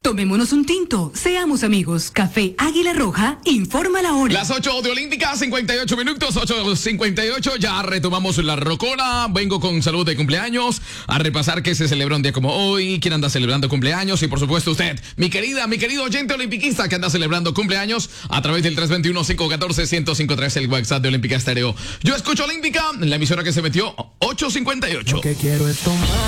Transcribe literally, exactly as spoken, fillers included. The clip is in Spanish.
Tomémonos un tinto, seamos amigos. Café Águila Roja, informa la hora. Las ocho de Olímpica, cincuenta y ocho minutos, ocho cincuenta y ocho, ya retomamos la rocola. Vengo con salud de cumpleaños, a repasar que se celebra un día como hoy, quién anda celebrando cumpleaños y por supuesto usted, mi querida, mi querido oyente olimpiquista que anda celebrando cumpleaños a través del tres dos uno, cinco uno cuatro, uno cero cinco tres, el WhatsApp de Olímpica Estéreo. Yo escucho Olímpica, la emisora que se metió ocho cincuenta y ocho. Lo que quiero es tomar.